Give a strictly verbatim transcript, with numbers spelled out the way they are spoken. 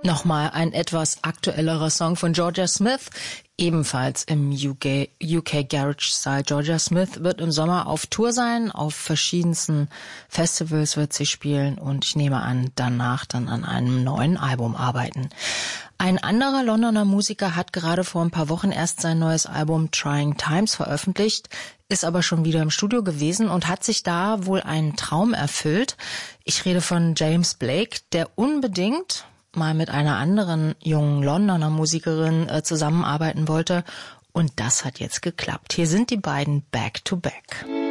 Nochmal ein etwas aktuellerer Song von Jorja Smith, ebenfalls im U K, U K Garage Style. Jorja Smith wird im Sommer auf Tour sein, auf verschiedensten Festivals wird sie spielen und ich nehme an, danach dann an einem neuen Album arbeiten. Ein anderer Londoner Musiker hat gerade vor ein paar Wochen erst sein neues Album Trying Times veröffentlicht, ist aber schon wieder im Studio gewesen und hat sich da wohl einen Traum erfüllt. Ich rede von James Blake, der unbedingt mal mit einer anderen jungen Londoner Musikerin äh, zusammenarbeiten wollte. Und das hat jetzt geklappt. Hier sind die beiden back to back.